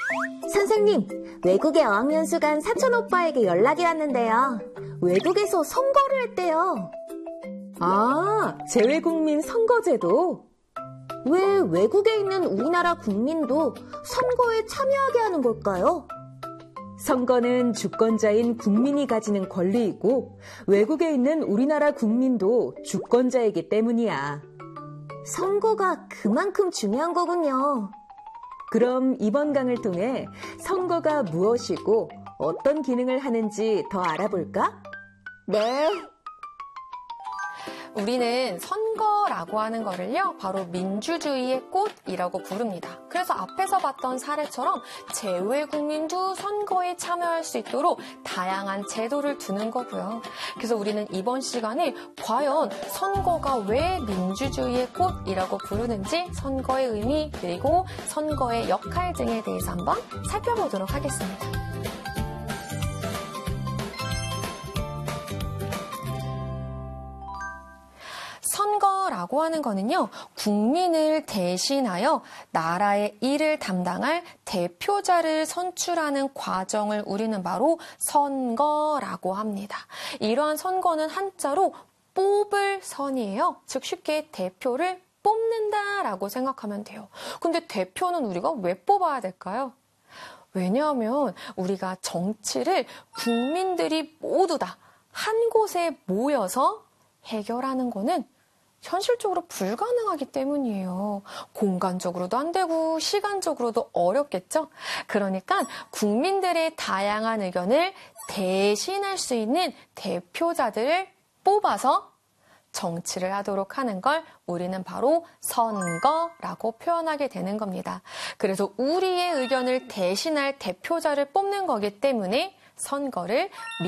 선생님, 외국에 어학연수 간 사촌 오빠에게 연락이 왔는데요. 외국에서 선거를 했대요. 아, 재외국민 선거제도? 왜 외국에 있는 우리나라 국민도 선거에 참여하게 하는 걸까요? 선거는 주권자인 국민이 가지는 권리이고 외국에 있는 우리나라 국민도 주권자이기 때문이야. 선거가 그만큼 중요한 거군요. 그럼 이번 강을 통해 선거가 무엇이고 어떤 기능을 하는지 더 알아볼까? 네. 우리는 선거라고 하는 거를요, 바로 민주주의의 꽃이라고 부릅니다. 그래서 앞에서 봤던 사례처럼 재외국민도 선거에 참여할 수 있도록 다양한 제도를 두는 거고요. 그래서 우리는 이번 시간에 과연 선거가 왜 민주주의의 꽃이라고 부르는지, 선거의 의미, 그리고 선거의 역할 등에 대해서 한번 살펴보도록 하겠습니다. 선거라고 하는 거는요, 국민을 대신하여 나라의 일을 담당할 대표자를 선출하는 과정을 우리는 바로 선거라고 합니다. 이러한 선거는 한자로 뽑을 선이에요. 즉 쉽게 대표를 뽑는다라고 생각하면 돼요. 근데 대표는 우리가 왜 뽑아야 될까요? 왜냐하면 우리가 정치를 국민들이 모두 다 한 곳에 모여서 해결하는 거는 현실적으로 불가능하기 때문이에요. 공간적으로도 안 되고 시간적으로도 어렵겠죠? 그러니까 국민들의 다양한 의견을 대신할 수 있는 대표자들을 뽑아서 정치를 하도록 하는 걸 우리는 바로 선거라고 표현하게 되는 겁니다. 그래서 우리의 의견을 대신할 대표자를 뽑는 거기 때문에 선거를